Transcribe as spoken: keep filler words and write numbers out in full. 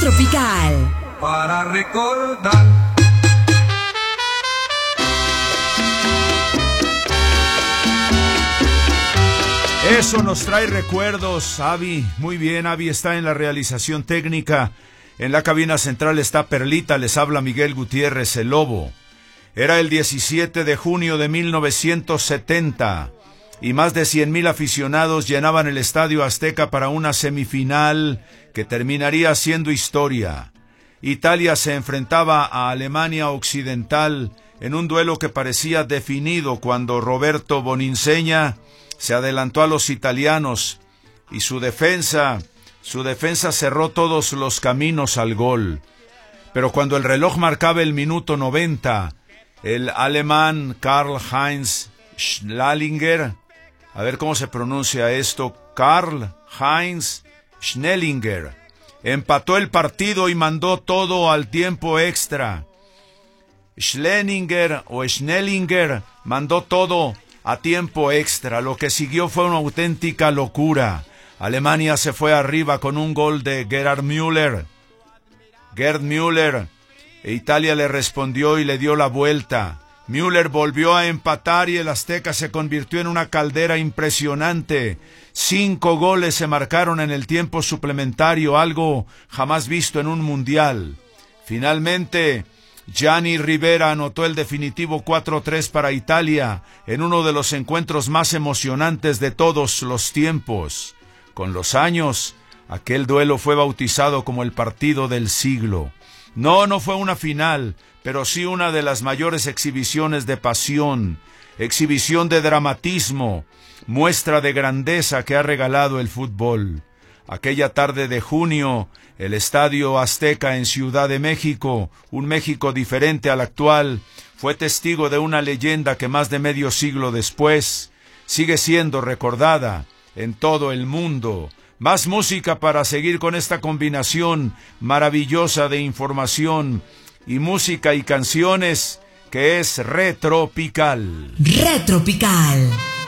Retropical. Para recordar. Eso nos trae recuerdos, Avi. Muy bien, Avi está en la realización técnica. En la cabina central está Perlita, les habla Miguel Gutiérrez, el Lobo. Era el diecisiete de junio de mil novecientos setenta y más de cien mil aficionados llenaban el Estadio Azteca para una semifinal que terminaría siendo historia. Italia se enfrentaba a Alemania Occidental en un duelo que parecía definido cuando Roberto Boninseña se adelantó a los italianos y su defensa, su defensa cerró todos los caminos al gol. Pero cuando el reloj marcaba el minuto noventa, el alemán Karl-Heinz Schnellinger, a ver cómo se pronuncia esto, Karl-Heinz Schnellinger, empató el partido y mandó todo al tiempo extra. Schlesinger o Schnellinger mandó todo a tiempo extra. Lo que siguió fue una auténtica locura. Alemania se fue arriba con un gol de Gerhard Müller. Gerd Müller. E Italia le respondió y le dio la vuelta. Müller volvió a empatar y el Azteca se convirtió en una caldera impresionante. Cinco goles se marcaron en el tiempo suplementario, algo jamás visto en un mundial. Finalmente, Gianni Rivera anotó el definitivo cuatro tres para Italia en uno de los encuentros más emocionantes de todos los tiempos. Con los años, aquel duelo fue bautizado como el partido del siglo. No, no fue una final, pero sí una de las mayores exhibiciones de pasión, exhibición de dramatismo, muestra de grandeza que ha regalado el fútbol. Aquella tarde de junio, el Estadio Azteca en Ciudad de México, un México diferente al actual, fue testigo de una leyenda que más de medio siglo después sigue siendo recordada en todo el mundo. Más música para seguir con esta combinación maravillosa de información y música y canciones que es Retropical. Retropical.